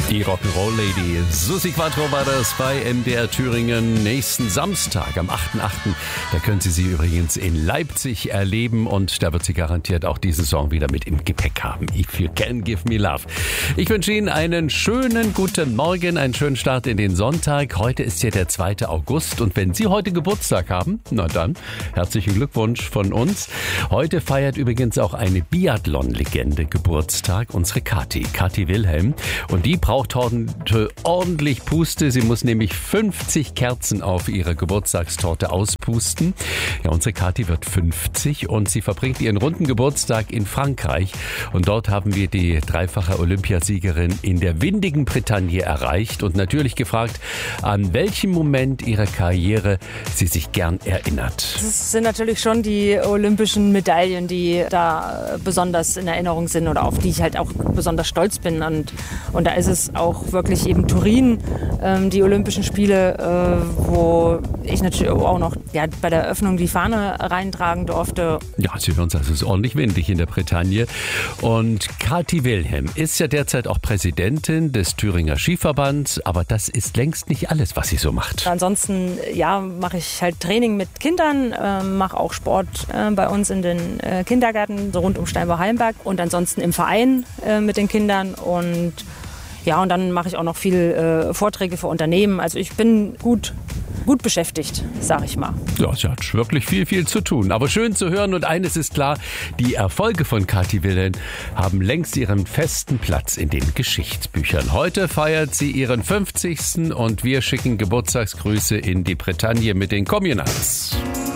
Die Rock'n'Roll-Lady Susi Quattro war das bei MDR Thüringen. Nächsten Samstag, am 8.8., da können Sie übrigens in Leipzig erleben und da wird sie garantiert auch diesen Song wieder mit im Gepäck haben. If You Can Give Me Love. Ich wünsche Ihnen einen schönen guten Morgen, einen schönen Start in den Sonntag. Heute ist ja der 2. August und wenn Sie heute Geburtstag haben, na dann, herzlichen Glückwunsch von uns. Heute feiert übrigens auch eine Biathlon-Legende Geburtstag, unsere Kathi Wilhelm. Und die braucht heute ordentlich Puste. Sie muss nämlich 50 Kerzen auf ihre Geburtstagstorte auspusten. Ja, unsere Kathi wird 50 und sie verbringt ihren runden Geburtstag in Frankreich. Und dort haben wir die dreifache Olympiasiegerin in der windigen Bretagne erreicht und natürlich gefragt, an welchem Moment ihrer Karriere sie sich gern erinnert. Das sind natürlich schon die olympischen Medaillen, die da besonders in Erinnerung sind oder auf die ich halt auch besonders stolz bin. Und da ist es auch wirklich eben Turin, die Olympischen Spiele, wo ich natürlich auch noch bei der Eröffnung die Fahne reintragen durfte. Ja, Sie hören es, also es ist ordentlich windig in der Bretagne. Und Kathi Wilhelm ist ja derzeit auch Präsidentin des Thüringer Skiverbands, aber das ist längst nicht alles, was sie so macht. Ansonsten mache ich halt Training mit Kindern, mache auch Sport bei uns in den Kindergärten, so rund um Steinbach-Hallenberg und ansonsten im Verein mit den Kindern und dann mache ich auch noch viel Vorträge für Unternehmen. Also ich bin gut beschäftigt, sag ich mal. Ja, sie hat wirklich viel zu tun. Aber schön zu hören und eines ist klar, die Erfolge von Kathi Wilhelm haben längst ihren festen Platz in den Geschichtsbüchern. Heute feiert sie ihren 50. und wir schicken Geburtstagsgrüße in die Bretagne mit den Communards.